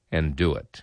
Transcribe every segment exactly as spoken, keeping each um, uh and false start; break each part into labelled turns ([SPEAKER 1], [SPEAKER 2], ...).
[SPEAKER 1] and do it."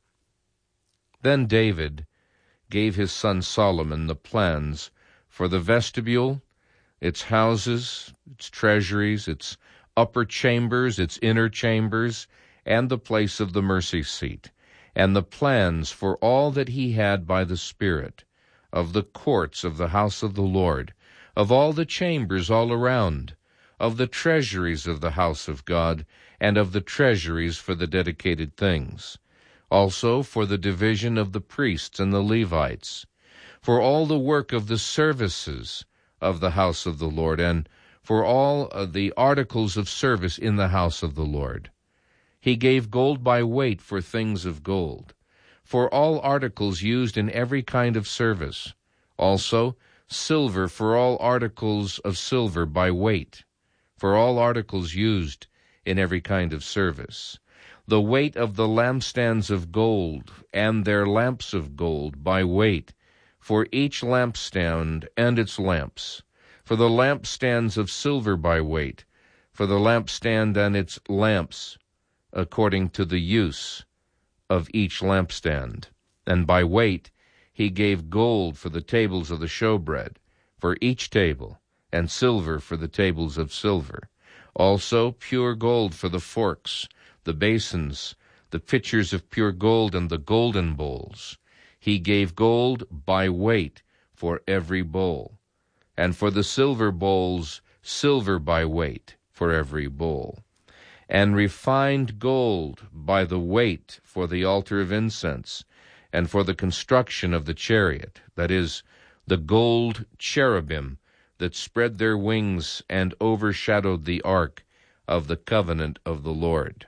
[SPEAKER 1] Then David gave his son Solomon the plans for the vestibule, its houses, its treasuries, its upper chambers, its inner chambers, and the place of the mercy seat, and the plans for all that he had by the Spirit, of the courts of the house of the Lord, of all the chambers all around, of the treasuries of the house of God, and of the treasuries for the dedicated things, also for the division of the priests and the Levites, for all the work of the services of the house of the Lord, and for all of the articles of service in the house of the Lord. He gave gold by weight for things of gold, for all articles used in every kind of service, also silver for all articles of silver by weight, for all articles used in every kind of service, the weight of the lampstands of gold, and their lamps of gold by weight, for each lampstand and its lamps, for the lampstands of silver by weight, for the lampstand and its lamps, according to the use of each lampstand. And by weight he gave gold for the tables of the showbread, for each table, and silver for the tables of silver, also pure gold for the forks, the basins, the pitchers of pure gold, and the golden bowls. He gave gold by weight for every bowl, and for the silver bowls, silver by weight for every bowl, and refined gold by the weight for the altar of incense, and for the construction of the chariot, that is, the gold cherubim that spread their wings and overshadowed the ark of the covenant of the Lord.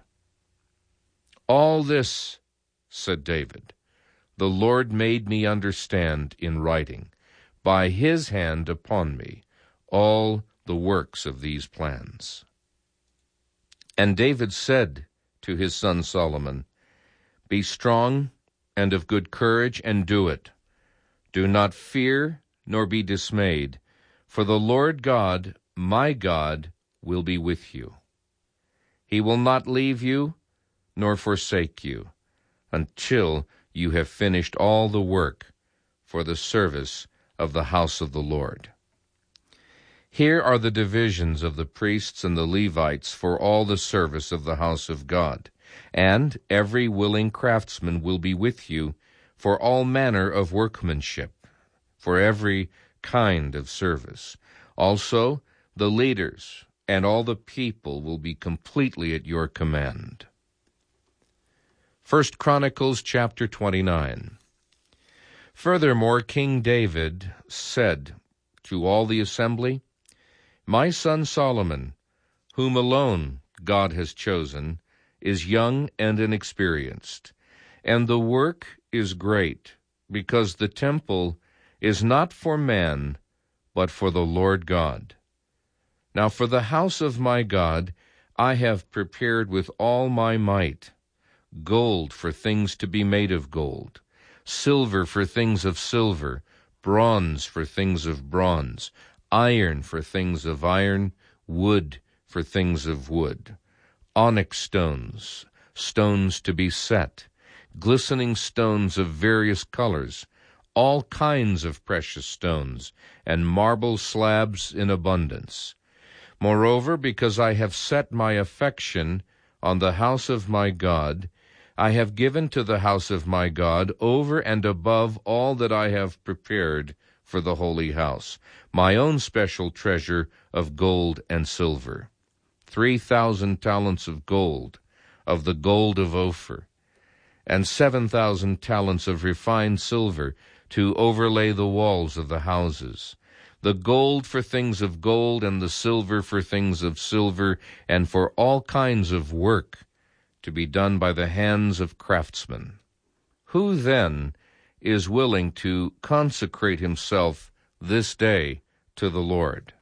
[SPEAKER 1] "All this," said David, "the Lord made me understand in writing, by his hand upon me, all the works of these plans." And David said to his son Solomon, "Be strong and of good courage, and do it. Do not fear nor be dismayed, for the Lord God, my God, will be with you. He will not leave you nor forsake you until you have finished all the work for the service of the house of the Lord." Here are the divisions of the priests and the Levites for all the service of the house of God, and every willing craftsman will be with you for all manner of workmanship, for every kind of service. Also the leaders and all the people will be completely at your command. First Chronicles chapter twenty-nine. Furthermore, King David said to all the assembly, "My son Solomon, whom alone God has chosen, is young and inexperienced, and the work is great, because the temple is not for man, but for the Lord God. Now for the house of my God I have prepared with all my might gold for things to be made of gold, silver for things of silver, bronze for things of bronze, iron for things of iron, wood for things of wood, onyx stones, stones to be set, glistening stones of various colors, all kinds of precious stones, and marble slabs in abundance. Moreover, because I have set my affection on the house of my God, I have given to the house of my God over and above all that I have prepared for the holy house, my own special treasure of gold and silver, three thousand talents of gold, of the gold of Ophir, and seven thousand talents of refined silver to overlay the walls of the houses, the gold for things of gold, and the silver for things of silver, and for all kinds of work to be done by the hands of craftsmen. Who then is willing to consecrate himself this day to the Lord?"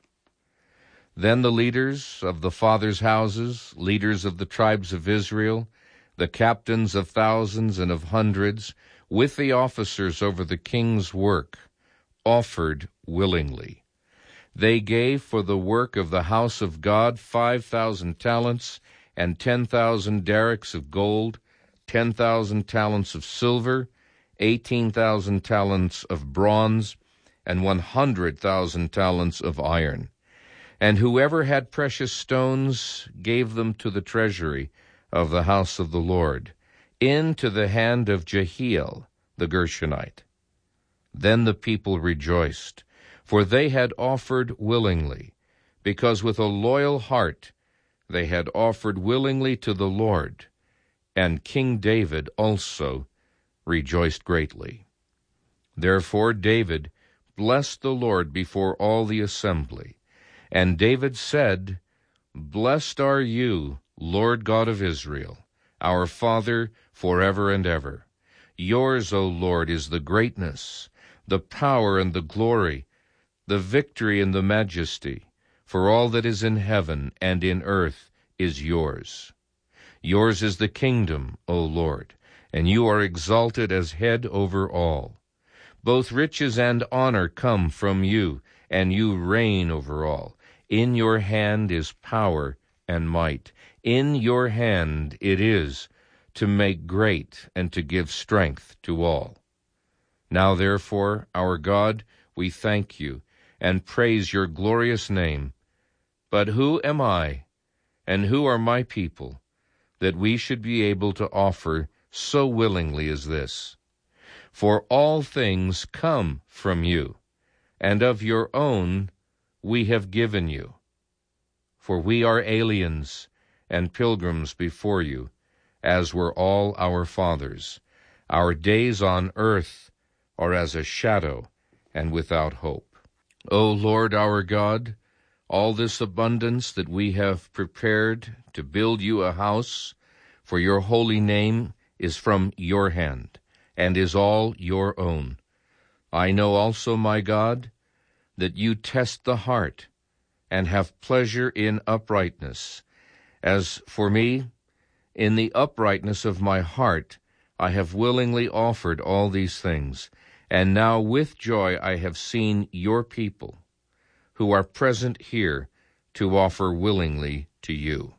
[SPEAKER 1] Then the leaders of the fathers' houses, leaders of the tribes of Israel, the captains of thousands and of hundreds, with the officers over the king's work, offered willingly. They gave for the work of the house of God five thousand talents and ten thousand derricks of gold, ten thousand talents of silver, eighteen thousand talents of bronze, and one hundred thousand talents of iron. And whoever had precious stones gave them to the treasury of the house of the Lord, into the hand of Jehiel the Gershonite. Then the people rejoiced, for they had offered willingly, because with a loyal heart they had offered willingly to the Lord. And King David also rejoiced greatly. Therefore David blessed the Lord before all the assembly. And David said, Blessed are you, Lord God of Israel, our Father, forever and ever. Yours, O Lord, is the greatness, the power and the glory, the victory and the majesty, for all that is in heaven and in earth is yours. Yours is the kingdom, O Lord, and you are exalted as head over all. Both riches and honor come from you, and you reign over all. In your hand is power and might. In your hand it is to make great and to give strength to all. Now therefore, our God, we thank you and praise your glorious name. But who am I, and who are my people, that we should be able to offer so willingly as this? For all things come from you, and of your own we have given you. For we are aliens and pilgrims before you, as were all our fathers. Our days on earth are as a shadow and without hope. O Lord our God, all this abundance that we have prepared to build you a house for your holy name is from your hand, and is all your own. I know also, my God, that you test the heart, and have pleasure in uprightness. As for me, in the uprightness of my heart I have willingly offered all these things, and now with joy I have seen your people, who are present here, to offer willingly to you.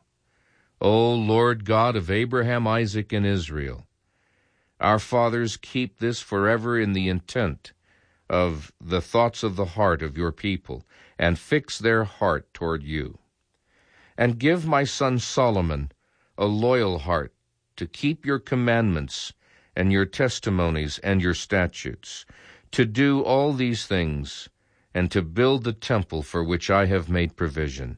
[SPEAKER 1] O Lord God of Abraham, Isaac, and Israel, our fathers, keep this forever in the intent of the thoughts of the heart of your people, and fix their heart toward you. And give my son Solomon a loyal heart to keep your commandments and your testimonies and your statutes, to do all these things, and to build the temple for which I have made provision.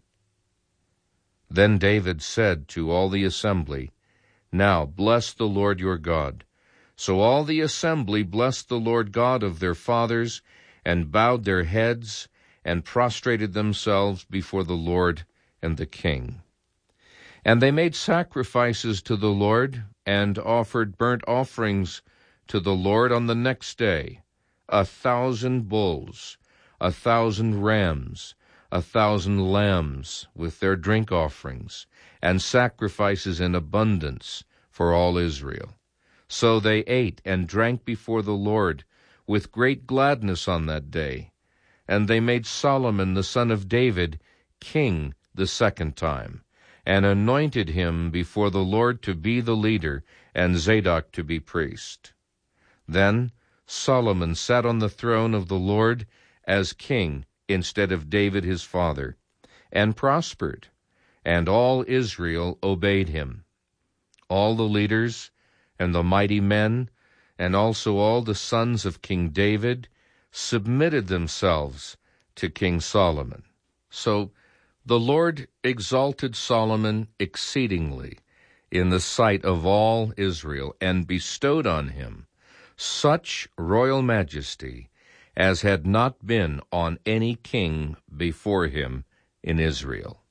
[SPEAKER 1] Then David said to all the assembly, Now bless the Lord your God. So all the assembly blessed the Lord God of their fathers, and bowed their heads, and prostrated themselves before the Lord and the king. And they made sacrifices to the Lord, and offered burnt offerings to the Lord on the next day, a thousand bulls, a thousand rams, a thousand lambs, with their drink offerings, and sacrifices in abundance for all Israel. So they ate and drank before the Lord with great gladness on that day. And they made Solomon the son of David king the second time, and anointed him before the Lord to be the leader, and Zadok to be priest. Then Solomon sat on the throne of the Lord as king instead of David his father, and prospered, and all Israel obeyed him. All the leaders and the mighty men, and also all the sons of King David, submitted themselves to King Solomon. So the Lord exalted Solomon exceedingly in the sight of all Israel, and bestowed on him such royal majesty as had not been on any king before him in Israel.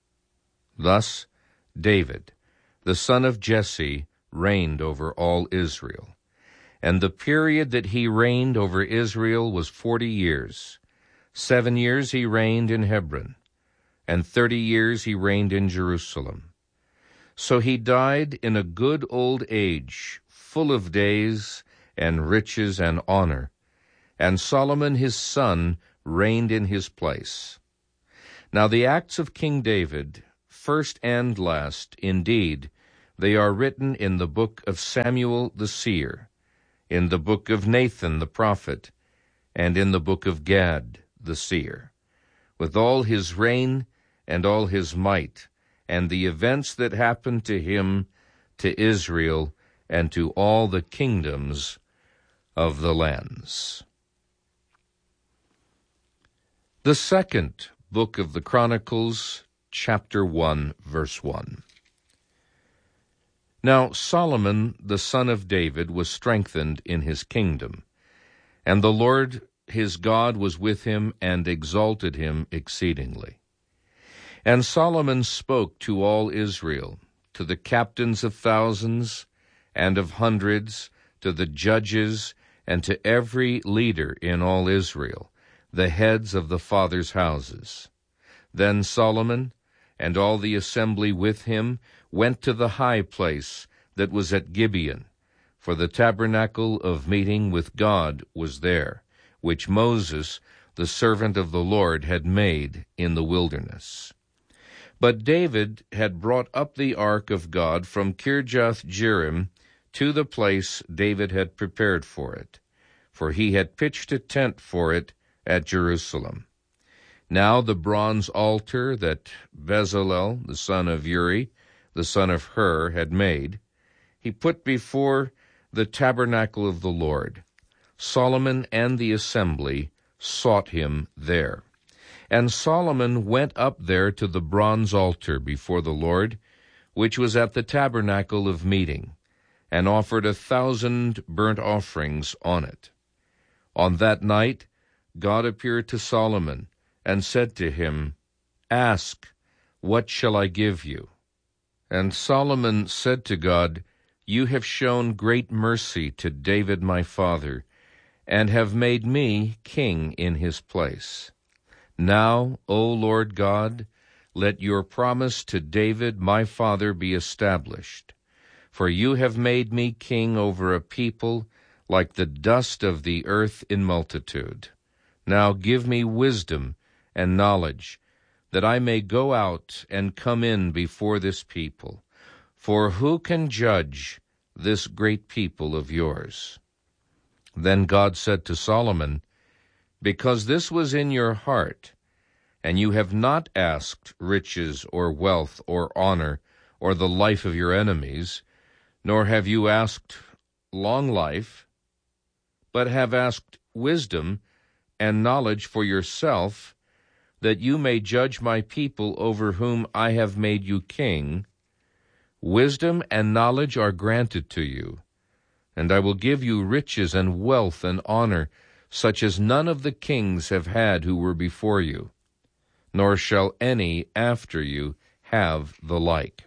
[SPEAKER 1] Thus David, the son of Jesse, reigned over all Israel. And the period that he reigned over Israel was forty years. Seven years he reigned in Hebron, and thirty years he reigned in Jerusalem. So he died in a good old age, full of days and riches and honor. And Solomon his son reigned in his place. Now the acts of King David, first and last, indeed, They are written in the book of Samuel the seer, in the book of Nathan the prophet, and in the book of Gad the seer, with all his reign and all his might, and the events that happened to him, to Israel, and to all the kingdoms of the lands. The second book of the Chronicles, chapter one, verse one. Now Solomon the son of David was strengthened in his kingdom, and the Lord his God was with him and exalted him exceedingly. And Solomon spoke to all Israel, to the captains of thousands and of hundreds, to the judges, and to every leader in all Israel, the heads of the fathers' houses. Then Solomon and all the assembly with him went to the high place that was at Gibeon, for the tabernacle of meeting with God was there, which Moses, the servant of the Lord, had made in the wilderness. But David had brought up the ark of God from Kirjath-jearim to the place David had prepared for it, for he had pitched a tent for it at Jerusalem. Now the bronze altar that Bezalel, the son of Uri, the son of Hur, had made, he put before the tabernacle of the Lord. Solomon and the assembly sought him there. And Solomon went up there to the bronze altar before the Lord, which was at the tabernacle of meeting, and offered a thousand burnt offerings on it. On that night God appeared to Solomon, and said to him, Ask, what shall I give you? And Solomon said to God, You have shown great mercy to David my father, and have made me king in his place. Now, O Lord God, let your promise to David my father be established. For you have made me king over a people like the dust of the earth in multitude. Now give me wisdom and knowledge, that I may go out and come in before this people. For who can judge this great people of yours? Then God said to Solomon, Because this was in your heart, and you have not asked riches or wealth or honor or the life of your enemies, nor have you asked long life, but have asked wisdom and knowledge for yourself, that you may judge my people over whom I have made you king, wisdom and knowledge are granted to you, and I will give you riches and wealth and honor, such as none of the kings have had who were before you, nor shall any after you have the like.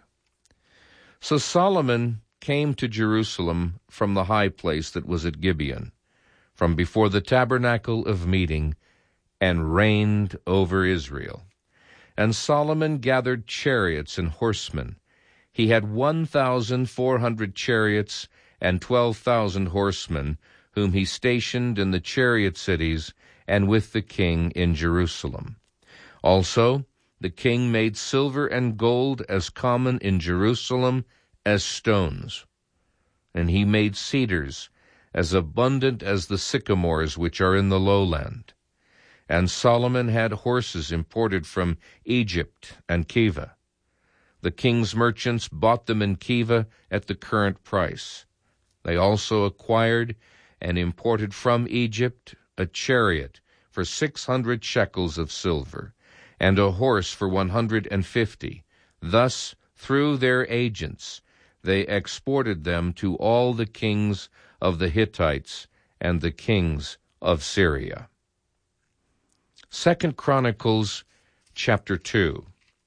[SPEAKER 1] So Solomon came to Jerusalem from the high place that was at Gibeon, from before the tabernacle of meeting, and reigned over Israel. And Solomon gathered chariots and horsemen. He had one thousand four hundred chariots and twelve thousand horsemen, whom he stationed in the chariot cities and with the king in Jerusalem. Also, the king made silver and gold as common in Jerusalem as stones. And he made cedars as abundant as the sycamores which are in the lowland. And Solomon had horses imported from Egypt and Keva. The king's merchants bought them in Keva at the current price. They also acquired and imported from Egypt a chariot for six hundred shekels of silver, and a horse for one hundred and fifty. Thus, through their agents, they exported them to all the kings of the Hittites and the kings of Syria. Second Chronicles chapter two.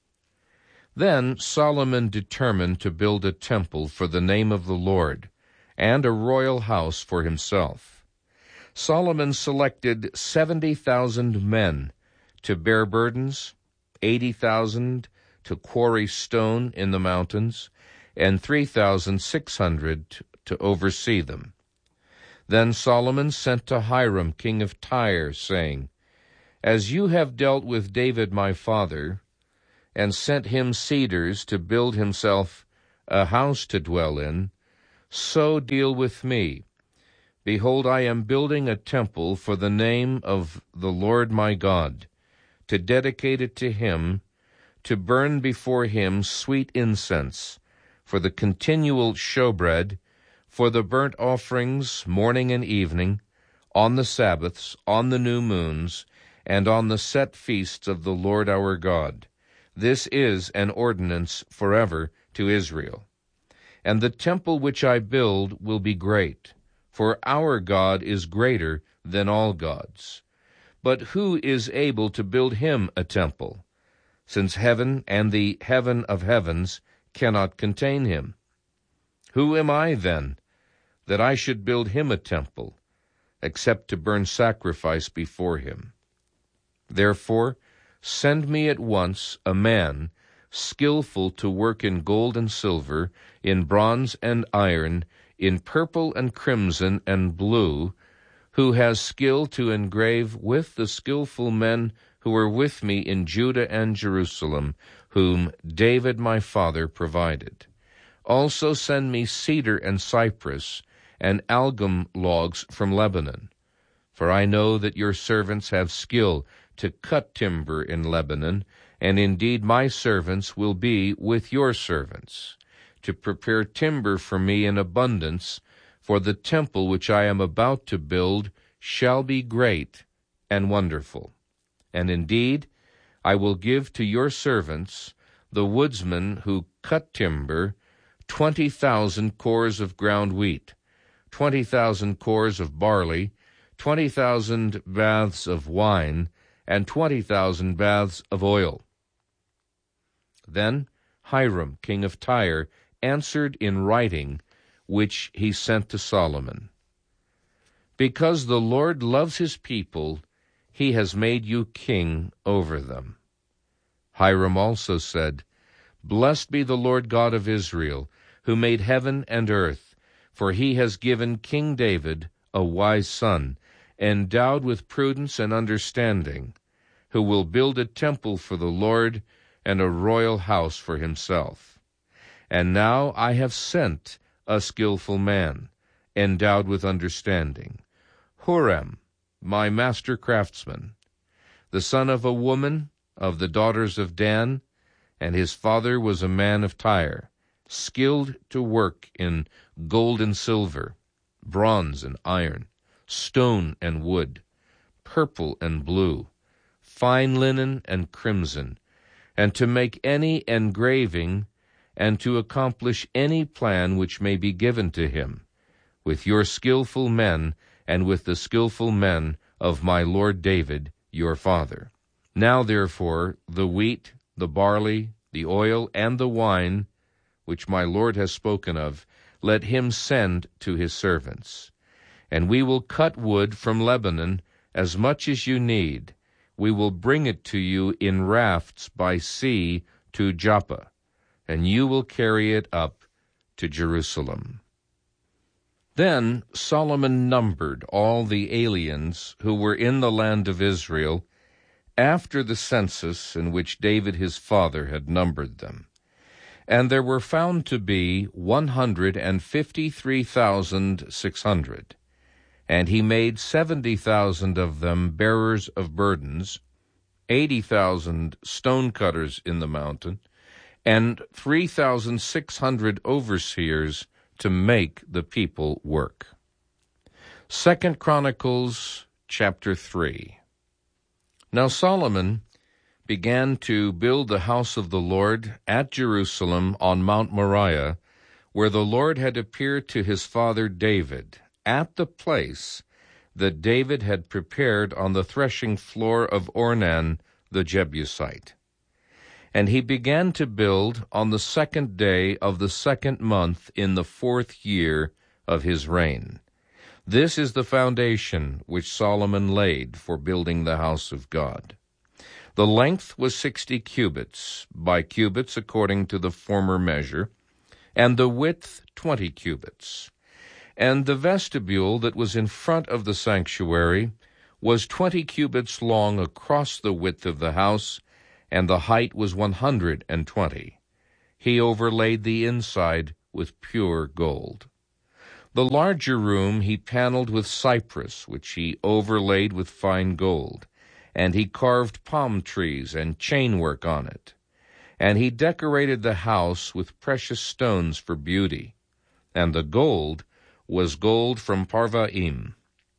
[SPEAKER 1] Then Solomon determined to build a temple for the name of the Lord, and a royal house for himself. Solomon selected seventy thousand men to bear burdens, eighty thousand to quarry stone in the mountains, and three thousand six hundred to oversee them. Then Solomon sent to Hiram, king of Tyre, saying, As you have dealt with David my father, and sent him cedars to build himself a house to dwell in, so deal with me. Behold, I am building a temple for the name of the Lord my God, to dedicate it to him, to burn before him sweet incense, for the continual showbread, for the burnt offerings morning and evening, on the Sabbaths, on the new moons, and on the set feasts of the Lord our God. This is an ordinance forever to Israel. And the temple which I build will be great, for our God is greater than all gods. But who is able to build him a temple, since heaven and the heaven of heavens cannot contain him? Who am I, then, that I should build him a temple, except to burn sacrifice before him? Therefore, send me at once a man skillful to work in gold and silver, in bronze and iron, in purple and crimson and blue, who has skill to engrave with the skillful men who are with me in Judah and Jerusalem, whom David my father provided. Also send me cedar and cypress, and algum logs from Lebanon. For I know that your servants have skill to cut timber in Lebanon, and indeed my servants will be with your servants, to prepare timber for me in abundance, for the temple which I am about to build shall be great and wonderful. And indeed I will give to your servants, the woodsmen who cut timber, twenty thousand cores of ground wheat, twenty thousand cores of barley, twenty thousand baths of wine, and twenty thousand baths of oil. Then Hiram, king of Tyre, answered in writing, which he sent to Solomon, Because the Lord loves his people, he has made you king over them. Hiram also said, Blessed be the Lord God of Israel, who made heaven and earth, for he has given King David a wise son, endowed with prudence and understanding, who will build a temple for the Lord and a royal house for himself. And now I have sent a skillful man, endowed with understanding, Huram, my master craftsman, the son of a woman of the daughters of Dan, and his father was a man of Tyre, skilled to work in gold and silver, bronze and iron, stone and wood, purple and blue, fine linen and crimson, and to make any engraving, and to accomplish any plan which may be given to him, with your skillful men, and with the skillful men of my lord David your father. Now therefore the wheat, the barley, the oil, and the wine, which my lord has spoken of, let him send to his servants. And we will cut wood from Lebanon as much as you need. We will bring it to you in rafts by sea to Joppa, and you will carry it up to Jerusalem. Then Solomon numbered all the aliens who were in the land of Israel after the census in which David his father had numbered them. And there were found to be one hundred and fifty-three thousand six hundred. And he made seventy thousand of them bearers of burdens, eighty thousand stone cutters in the mountain, and three thousand six hundred overseers to make the people work. Second Chronicles chapter three. Now Solomon began to build the house of the Lord at Jerusalem on Mount Moriah, where the Lord had appeared to his father David, at the place that David had prepared on the threshing floor of Ornan the Jebusite. And he began to build on the second day of the second month in the fourth year of his reign. This is the foundation which Solomon laid for building the house of God. The length was sixty cubits, by cubits according to the former measure, and the width twenty cubits. And the vestibule that was in front of the sanctuary was twenty cubits long across the width of the house, and the height was one hundred and twenty. he overlaid the inside with pure gold. The larger room he paneled with cypress, which he overlaid with fine gold, and he carved palm trees and chainwork on it. And he decorated the house with precious stones for beauty, and the gold was gold from Parvaim.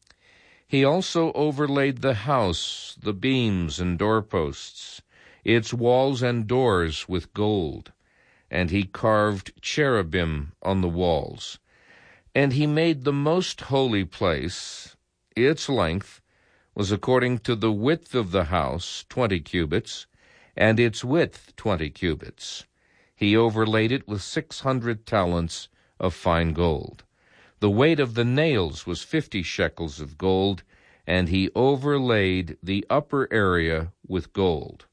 [SPEAKER 1] He also overlaid the house, the beams and doorposts, its walls and doors with gold, and he carved cherubim on the walls. And he made the most holy place. Its length was according to the width of the house, twenty cubits, and its width twenty cubits. He overlaid it with six hundred talents of fine gold. The weight of the nails was fifty shekels of gold, and he overlaid the upper area with gold.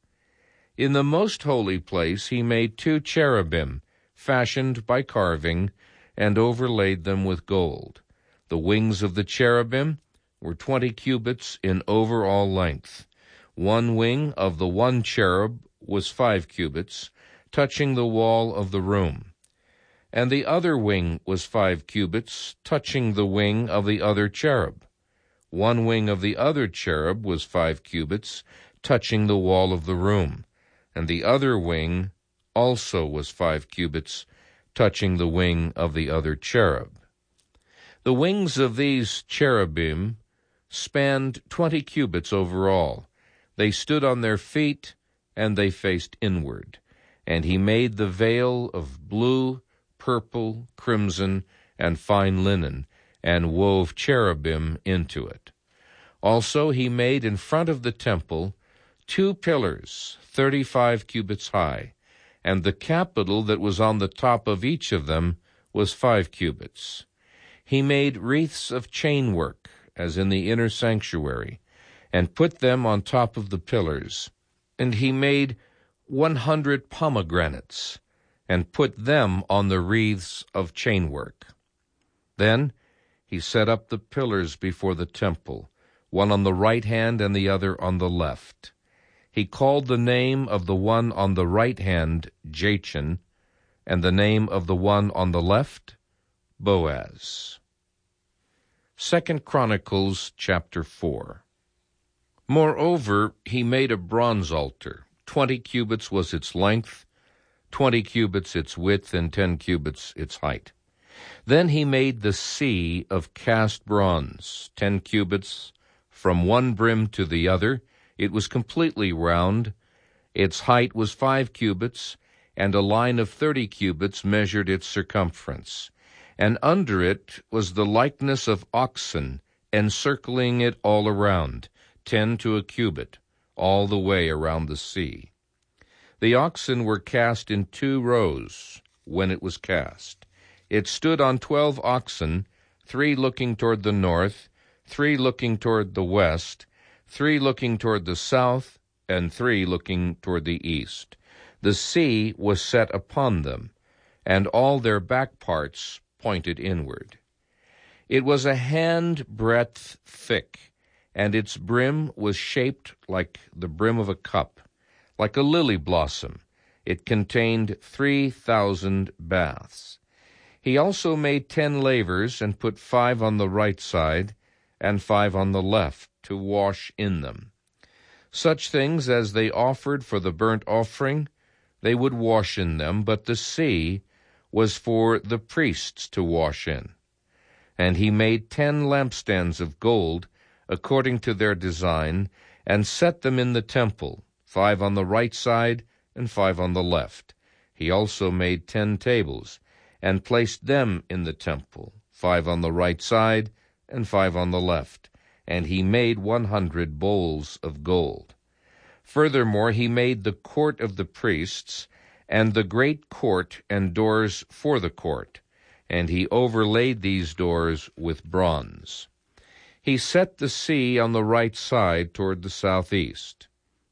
[SPEAKER 1] In the most holy place he made two cherubim, fashioned by carving, and overlaid them with gold. The wings of the cherubim were twenty cubits in overall length. One wing of the one cherub was five cubits, touching the wall of the room. And the other wing was five cubits, touching the wing of the other cherub. One wing of the other cherub was five cubits, touching the wall of the room. And the other wing also was five cubits, touching the wing of the other cherub. The wings of these cherubim spanned twenty cubits over all. They stood on their feet, and they faced inward. And he made the veil of blue, purple, crimson, and fine linen, and wove cherubim into it. Also he made in front of the temple two pillars, thirty-five cubits high, and the capital that was on the top of each of them was five cubits. He made wreaths of chainwork, as in the inner sanctuary, and put them on top of the pillars. And he made one hundred pomegranates, and put them on the wreaths of chainwork. Then he set up the pillars before the temple, one on the right hand and the other on the left. He called the name of the one on the right hand Jachin, and the name of the one on the left Boaz. Second Chronicles chapter four. Moreover, he made a bronze altar. Twenty cubits was its length, twenty cubits its width, and ten cubits its height. Then he made the sea of cast bronze, ten cubits from one brim to the other. It was completely round. Its height was five cubits, and a line of thirty cubits measured its circumference. And under it was the likeness of oxen, encircling it all around, ten to a cubit, all the way around the sea. The oxen were cast in two rows when it was cast. It stood on twelve oxen, three looking toward the north, three looking toward the west, three looking toward the south, and three looking toward the east. The sea was set upon them, and all their back parts pointed inward. It was a hand breadth thick, and its brim was shaped like the brim of a cup, like a lily blossom. It contained three thousand baths. He also made ten lavers, and put five on the right side, and five on the left, to wash in them. Such things as they offered for the burnt offering, they would wash in them, but the sea was for the priests to wash in. And he made ten lampstands of gold, according to their design, and set them in the temple, five on the right side and five on the left. He also made ten tables, and placed them in the temple, five on the right side and five on the left. And he made one hundred bowls of gold. Furthermore, he made the court of the priests, and the great court and doors for the court, and he overlaid these doors with bronze. He set the sea on the right side toward the southeast.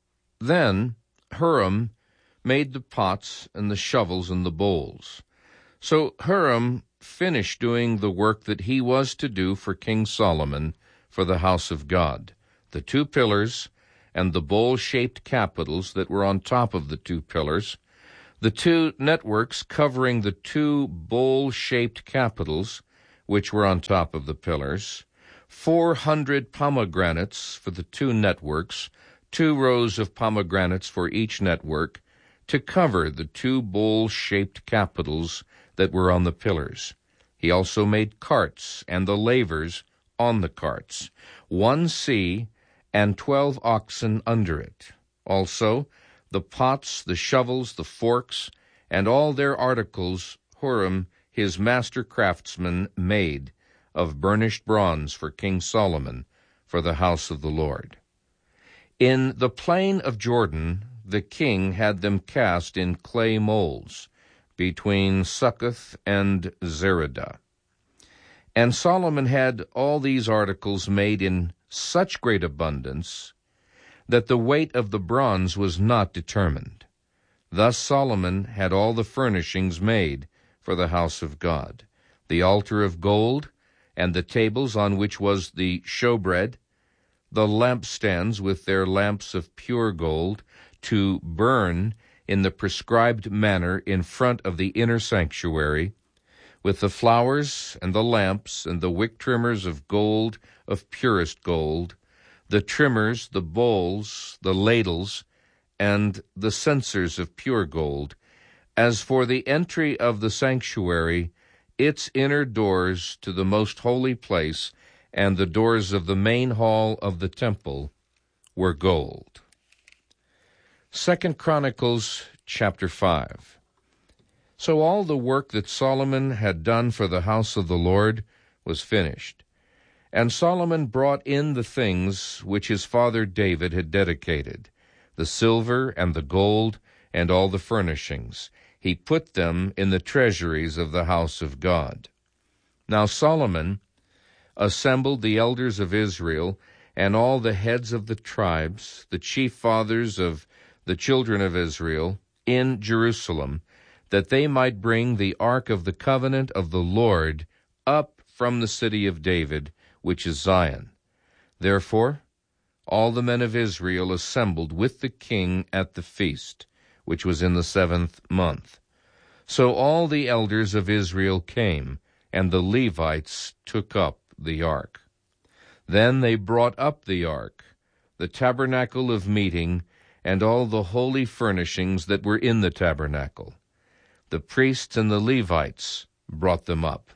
[SPEAKER 1] Then Huram made the pots and the shovels and the bowls. So Huram finished doing the work that he was to do for King Solomon for the house of God, the two pillars and the bowl-shaped capitals that were on top of the two pillars, The two networks covering the two bowl-shaped capitals, which were on top of the pillars, four hundred pomegranates for the two networks, two rows of pomegranates for each network, to cover the two bowl-shaped capitals that were on the pillars. He also made carts and the lavers on the carts, one sea and twelve oxen under it. Also, the pots, the shovels, the forks, and all their articles Huram, his master craftsman, made of burnished bronze for King Solomon for the house of the Lord. In the plain of Jordan, the king had them cast in clay molds between Succoth and Zeradah. And Solomon had all these articles made in such great abundance that the weight of the bronze was not determined. Thus Solomon had all the furnishings made for the house of God, the altar of gold, and the tables on which was the showbread, the lampstands with their lamps of pure gold, to burn in the prescribed manner in front of the inner sanctuary, with the flowers and the lamps and the wick trimmers of gold of purest gold, the trimmers, the bowls, the ladles, and the censers of pure gold. As for the entry of the sanctuary, its inner doors to the most holy place and the doors of the main hall of the temple were gold. Second Chronicles chapter five. So all the work that Solomon had done for the house of the Lord was finished. And Solomon brought in the things which his father David had dedicated, the silver and the gold and all the furnishings. He put them in the treasuries of the house of God. Now Solomon assembled the elders of Israel and all the heads of the tribes, the chief fathers of the children of Israel, in Jerusalem, that they might bring the ark of the covenant of the Lord up from the city of David, which is Zion. Therefore all the men of Israel assembled with the king at the feast, which was in the seventh month. So all the elders of Israel came, and the Levites took up the ark. Then they brought up the ark, the tabernacle of meeting, and all the holy furnishings that were in the tabernacle. The priests and the Levites brought them up.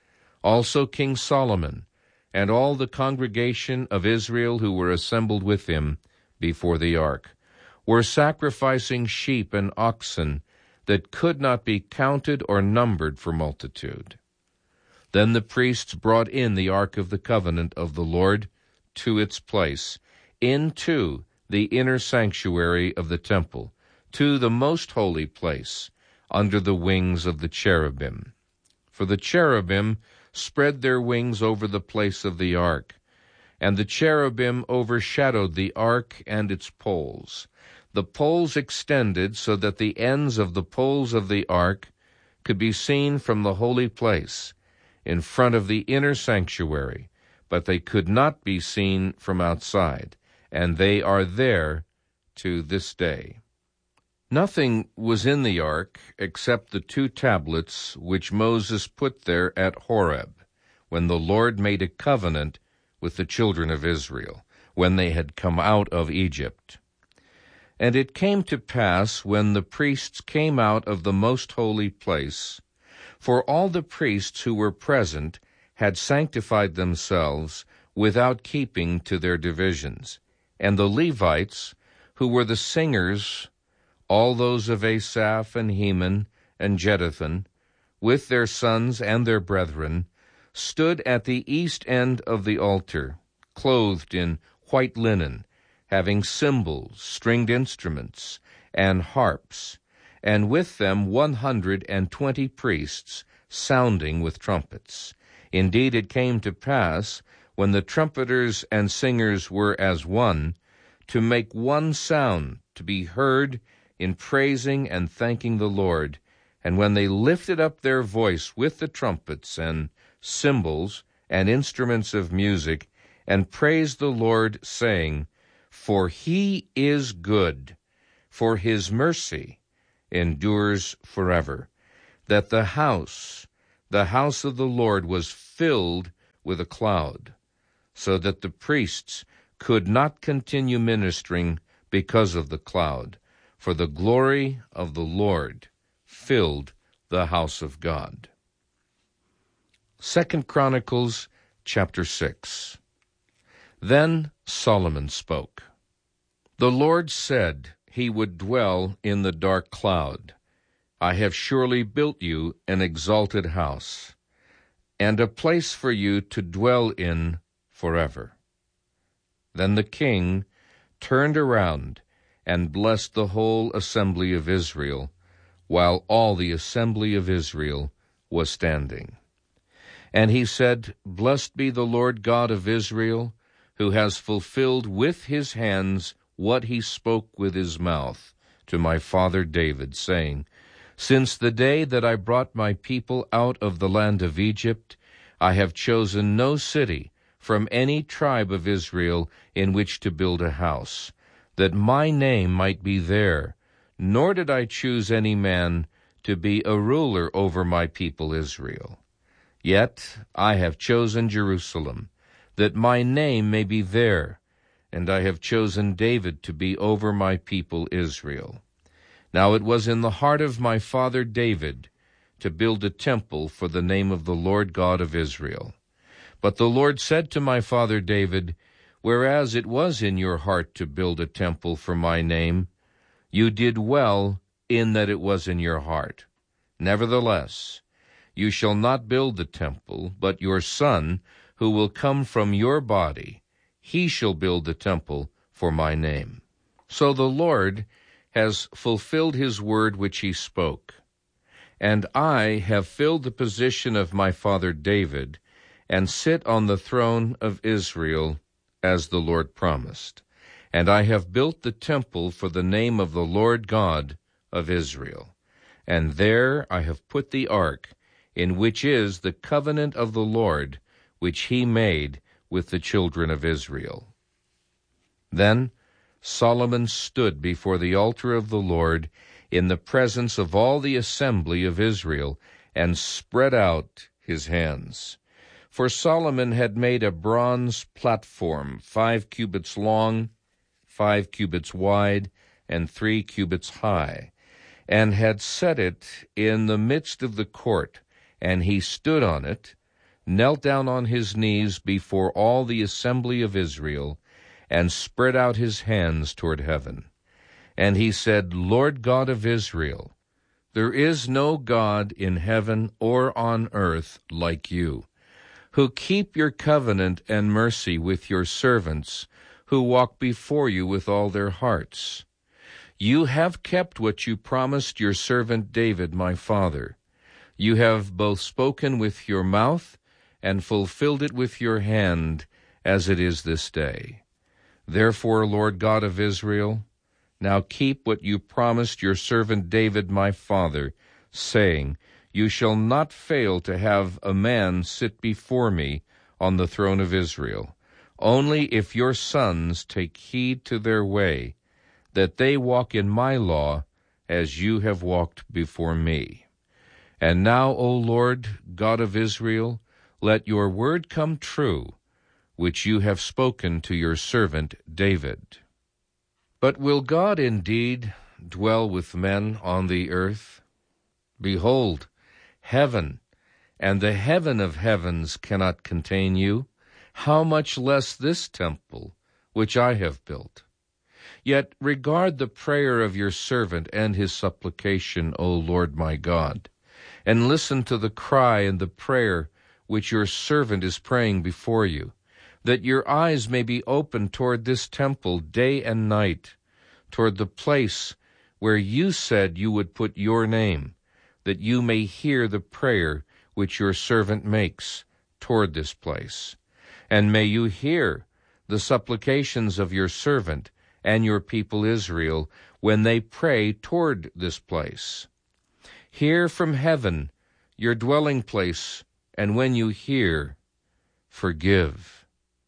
[SPEAKER 1] Also King Solomon and all the congregation of Israel who were assembled with him before the ark were sacrificing sheep and oxen that could not be counted or numbered for multitude. Then the priests brought in the ark of the covenant of the Lord to its place, into the inner sanctuary of the temple, to the most holy place, under the wings of the cherubim. For the cherubim spread their wings over the place of the ark, and the cherubim overshadowed the ark and its poles. The poles extended so that the ends of the poles of the ark could be seen from the holy place, in front of the inner sanctuary, but they could not be seen from outside, and they are there to this day. Nothing was in the ark except the two tablets which Moses put there at Horeb, when the Lord made a covenant with the children of Israel, when they had come out of Egypt. And it came to pass, when the priests came out of the most holy place, for all the priests who were present had sanctified themselves without keeping to their divisions, and the Levites, who were the singers, all those of Asaph and Heman and Jeduthun, with their sons and their brethren, stood at the east end of the altar, clothed in white linen, having cymbals, stringed instruments, and harps, and with them one hundred and twenty priests sounding with trumpets. Indeed, it came to pass, when the trumpeters and singers were as one, to make one sound to be heard in praising and thanking the Lord. And when they lifted up their voice with the trumpets and cymbals and instruments of music, and praised the Lord, saying, For he is good, for his mercy endures forever, that the house, the house of the Lord was filled with a cloud, so that the priests could not continue ministering because of the cloud, for the glory of the Lord filled the house of God. Second Chronicles chapter six. Then Solomon spoke. The Lord said he would dwell in the dark cloud. I have surely built you an exalted house, and a place for you to dwell in forever. Then the king turned around and blessed the whole assembly of Israel, while all the assembly of Israel was standing. And he said, Blessed be the Lord God of Israel, who has fulfilled with his hands what he spoke with his mouth to my father David, saying, Since the day that I brought my people out of the land of Egypt, I have chosen no city from any tribe of Israel in which to build a house, that my name might be there, nor did I choose any man to be a ruler over my people Israel. Yet I have chosen Jerusalem, that my name may be there, and I have chosen David to be over my people Israel. Now it was in the heart of my father David to build a temple for the name of the Lord God of Israel. But the Lord said to my father David, Whereas it was in your heart to build a temple for my name, you did well in that it was in your heart. Nevertheless, you shall not build the temple, but your son, who will come from your body, he shall build the temple for my name. So the Lord has fulfilled his word which he spoke. And I have filled the position of my father David, and sit on the throne of Israel, as the Lord promised. And I have built the temple for the name of the Lord God of Israel. And there I have put the ark, in which is the covenant of the Lord, which he made with the children of Israel. Then Solomon stood before the altar of the Lord in the presence of all the assembly of Israel, and spread out his hands. For Solomon had made a bronze platform, five cubits long, five cubits wide, and three cubits high, and had set it in the midst of the court, and he stood on it, knelt down on his knees before all the assembly of Israel, and spread out his hands toward heaven. And he said, Lord God of Israel, there is no God in heaven or on earth like you, who keep your covenant and mercy with your servants, who walk before you with all their hearts. You have kept what you promised your servant David, my father. You have both spoken with your mouth and fulfilled it with your hand, as it is this day. Therefore, Lord God of Israel, now keep what you promised your servant David, my father, saying, You shall not fail to have a man sit before me on the throne of Israel, only if your sons take heed to their way, that they walk in my law as you have walked before me. And now, O Lord, God of Israel, let your word come true, which you have spoken to your servant David. But will God indeed dwell with men on the earth? Behold, heaven and the heaven of heavens cannot contain you, how much less this temple which I have built? Yet regard the prayer of your servant and his supplication, O Lord my God, and listen to the cry and the prayer which your servant is praying before you, that your eyes may be opened toward this temple day and night, toward the place where you said you would put your name, that you may hear the prayer which your servant makes toward this place. And may you hear the supplications of your servant and your people Israel when they pray toward this place. Hear from heaven your dwelling place, and when you hear, forgive.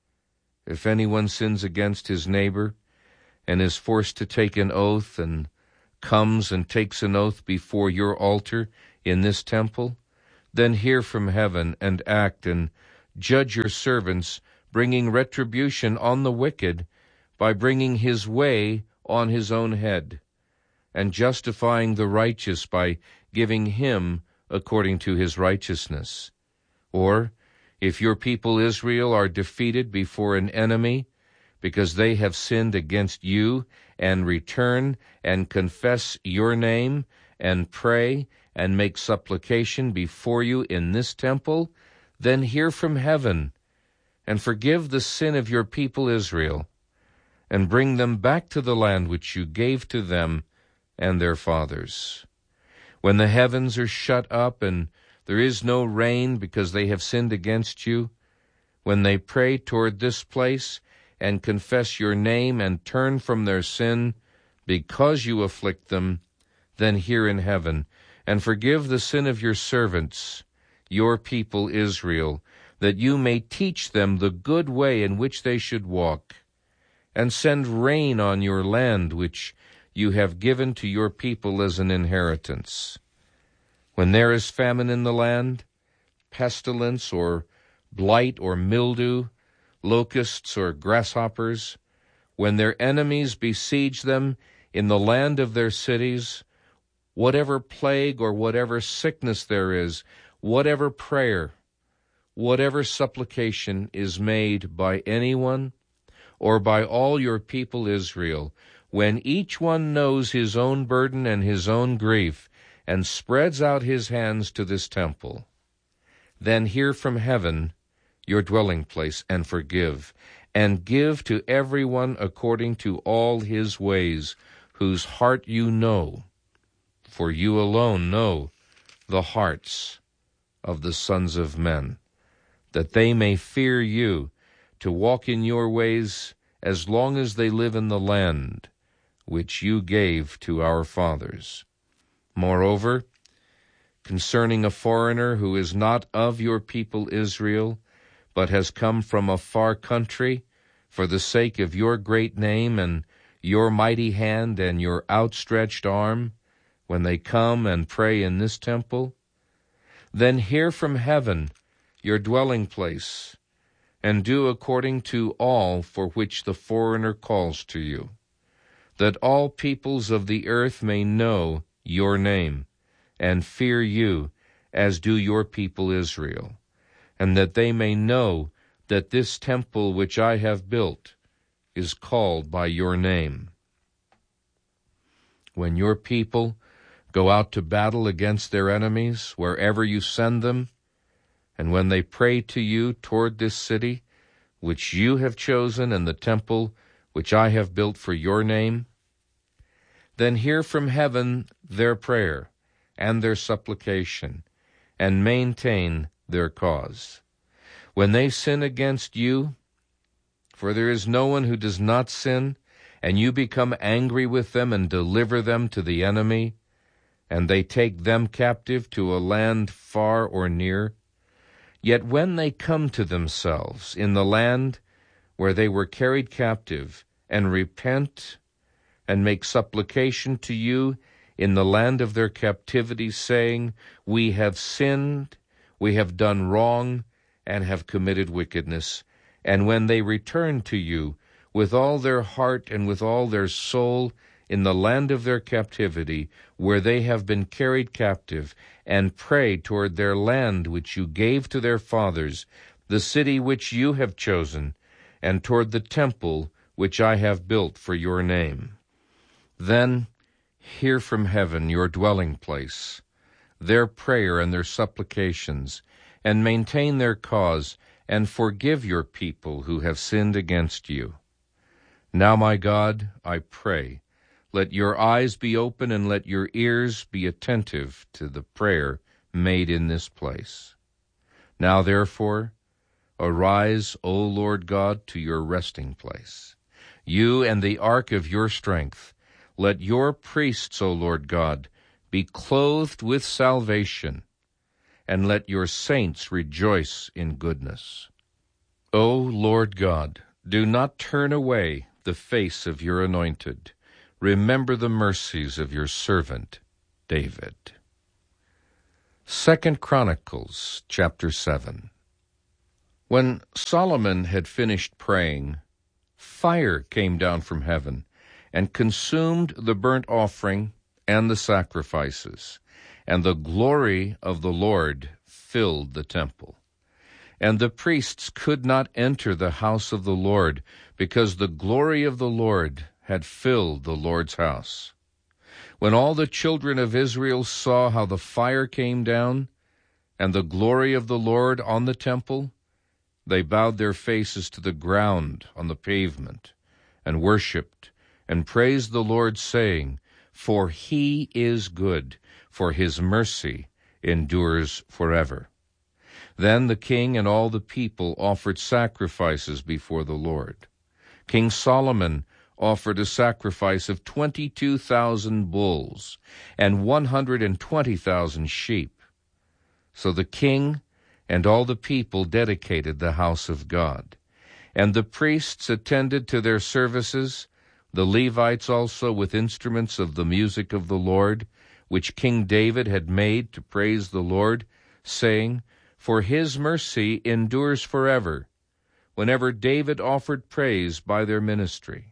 [SPEAKER 1] If anyone sins against his neighbor and is forced to take an oath and comes and takes an oath before your altar in this temple, then hear from heaven and act and judge your servants, bringing retribution on the wicked by bringing his way on his own head, and justifying the righteous by giving him according to his righteousness. Or, if your people Israel are defeated before an enemy, because they have sinned against you, and return and confess your name, and pray and make supplication before you in this temple, then hear from heaven, and forgive the sin of your people Israel, and bring them back to the land which you gave to them and their fathers. When the heavens are shut up, and there is no rain because they have sinned against you, when they pray toward this place, and confess your name, and turn from their sin, because you afflict them, then hear in heaven, and forgive the sin of your servants, your people Israel, that you may teach them the good way in which they should walk, and send rain on your land which you have given to your people as an inheritance. When there is famine in the land, pestilence or blight or mildew, locusts or grasshoppers, when their enemies besiege them in the land of their cities, whatever plague or whatever sickness there is, whatever prayer, whatever supplication is made by anyone or by all your people Israel, when each one knows his own burden and his own grief, and spreads out his hands to this temple, then hear from heaven your dwelling place, and forgive, and give to everyone according to all his ways, whose heart you know, for you alone know the hearts of the sons of men, that they may fear you, to walk in your ways as long as they live in the land which you gave to our fathers. Moreover, concerning a foreigner who is not of your people Israel, but has come from a far country, for the sake of your great name and your mighty hand and your outstretched arm, when they come and pray in this temple, then hear from heaven your dwelling place, and do according to all for which the foreigner calls to you, that all peoples of the earth may know your name, and fear you, as do your people Israel, and that they may know that this temple which I have built is called by your name. When your people go out to battle against their enemies, wherever you send them, and when they pray to you toward this city, which you have chosen, and the temple which I have built for your name, then hear from heaven their prayer and their supplication, and maintain their cause. When they sin against you, for there is no one who does not sin, and you become angry with them and deliver them to the enemy, and they take them captive to a land far or near, yet when they come to themselves in the land where they were carried captive, and repent and make supplication to you in the land of their captivity, saying, we have sinned, we have done wrong, and have committed wickedness, and when they return to you with all their heart and with all their soul in the land of their captivity, where they have been carried captive, and pray toward their land which you gave to their fathers, the city which you have chosen, and toward the temple which I have built for your name, then hear from heaven your dwelling place, their prayer and their supplications, and maintain their cause, and forgive your people who have sinned against you. Now, my God, I pray, let your eyes be open and let your ears be attentive to the prayer made in this place. Now, therefore, arise, O Lord God, to your resting place, you and the ark of your strength. Let your priests, O Lord God, be clothed with salvation, and let your saints rejoice in goodness. O Lord God, do not turn away the face of your anointed. remember the mercies of your servant David. Second Chronicles chapter seven. When Solomon had finished praying, fire came down from heaven and consumed the burnt offering and the sacrifices, and the glory of the Lord filled the temple. And the priests could not enter the house of the Lord, because the glory of the Lord had filled the Lord's house. When all the children of Israel saw how the fire came down, and the glory of the Lord on the temple, they bowed their faces to the ground on the pavement, and worshipped, and praised the Lord, saying, For he is good, for his mercy endures forever. Then the king and all the people offered sacrifices before the Lord. King Solomon offered a sacrifice of twenty-two thousand bulls and one hundred and twenty thousand sheep. So the king and all the people dedicated the house of God. And the priests attended to their services, the Levites also with instruments of the music of the Lord, which King David had made to praise the Lord, saying, For his mercy endures forever, whenever David offered praise by their ministry.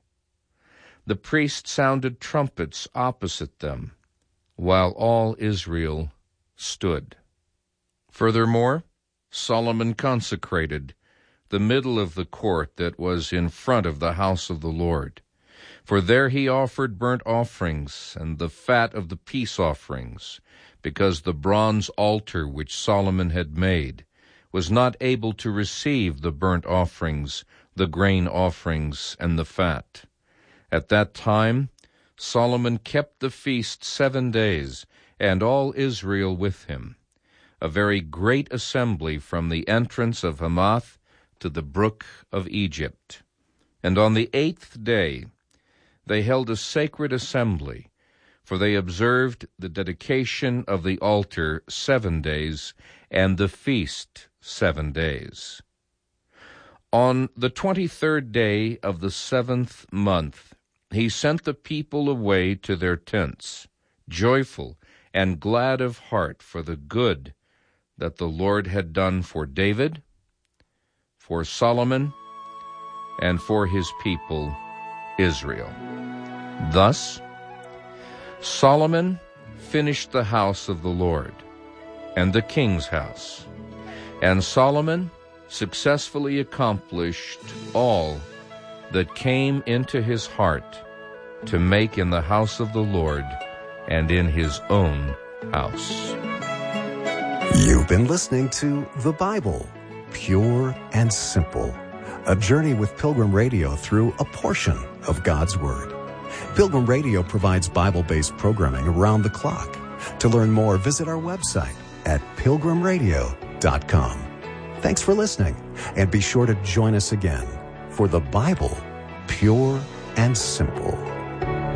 [SPEAKER 1] The priests sounded trumpets opposite them, while all Israel stood. Furthermore, Solomon consecrated the middle of the court that was in front of the house of the Lord. For there he offered burnt offerings and the fat of the peace offerings, because the bronze altar which Solomon had made was not able to receive the burnt offerings, the grain offerings, and the fat. At that time Solomon kept the feast seven days, and all Israel with him, a very great assembly from the entrance of Hamath to the brook of Egypt. And on the eighth day they held a sacred assembly, for they observed the dedication of the altar seven days, and the feast seven days. On the twenty-third day of the seventh month he sent the people away to their tents, joyful and glad of heart for the good that the Lord had done for David, for Solomon, and for his people Israel. Thus Solomon finished the house of the Lord and the king's house, and Solomon successfully accomplished all that came into his heart to make in the house of the Lord and in his own house.
[SPEAKER 2] You've been listening to The Bible, Pure and Simple, a journey with Pilgrim Radio through a portion of God's Word. Pilgrim Radio provides Bible-based programming around the clock. To learn more, visit our website at pilgrim radio dot com. Thanks for listening, and be sure to join us again for The Bible, Pure and Simple.